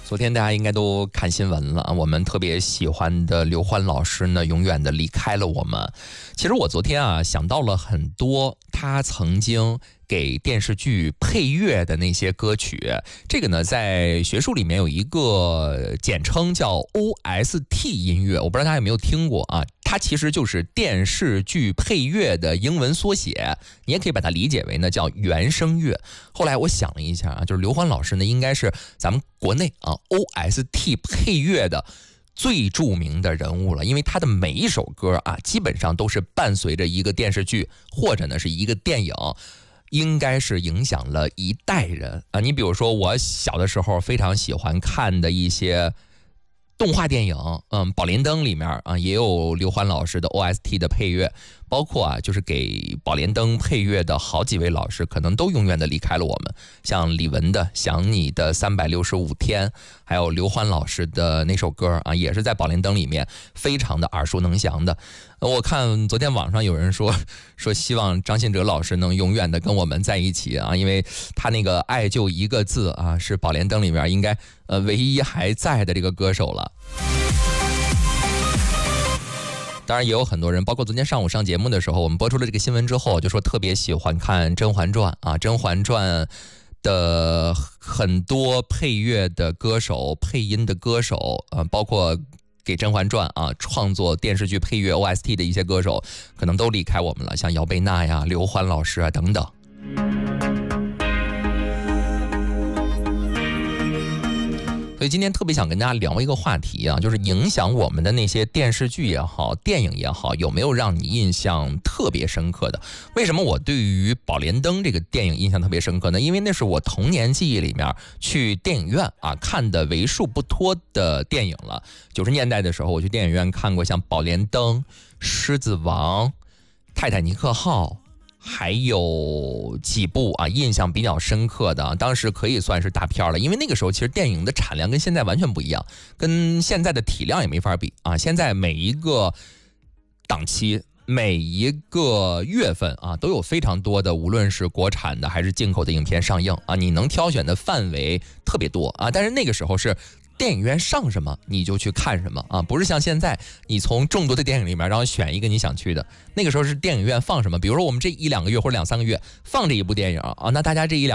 昨天大家应该都看新闻了，我们特别喜欢的刘欢老师呢，永远的离开了我们。其实我昨天想到了很多他曾经给电视剧配乐的那些歌曲。这个呢，在学术里面有一个简称叫 OST 音乐，我不知道大家有没有听过啊？它其实就是电视剧配乐的英文缩写，你也可以把它理解为呢叫原声乐。后来我想了一下啊，就是刘欢老师呢，应该是咱们国内OST 配乐的最著名的人物了，因为他的每一首歌基本上都是伴随着一个电视剧或者呢是一个电影，应该是影响了一代人啊。你比如说我小的时候非常喜欢看的一些动画电影，宝莲灯里面也有刘欢老师的 OST 的配乐，包括就是给宝莲灯配乐的好几位老师可能都永远的离开了我们，像李玟的《想你的365天》，还有刘欢老师的那首歌也是在宝莲灯里面非常的耳熟能详的。我看昨天网上有人说希望张信哲老师能永远的跟我们在一起因为他那个爱就一个字是宝莲灯里面应该唯一还在的这个歌手了。当然也有很多人，包括昨天上午上节目的时候，我们播出了这个新闻之后，就说特别喜欢看《甄嬛传》《甄嬛传》的很多配乐的歌手、配音的歌手包括给《甄嬛传》创作电视剧配乐 OST 的一些歌手，可能都离开我们了，像姚贝娜呀、刘欢老师等等。所以今天特别想跟大家聊一个话题就是影响我们的那些电视剧也好，电影也好，有没有让你印象特别深刻的？为什么我对于《宝莲灯》这个电影印象特别深刻呢？因为那是我童年记忆里面去电影院看的为数不多的电影了。90年代的时候，我去电影院看过像《宝莲灯》、《狮子王》、《泰坦尼克号》，还有几部印象比较深刻的当时可以算是大片了。因为那个时候其实电影的产量跟现在完全不一样，跟现在的体量也没法比现在每一个档期每一个月份都有非常多的，无论是国产的还是进口的影片上映你能挑选的范围特别多但是那个时候是电影院上什么你就去看什么不是像现在你从众多的电影里面然后选一个你想去的。那个时候是电影院放什么，比如说我们这1-2个月或者2-3个月放这一部电影那大家这1-2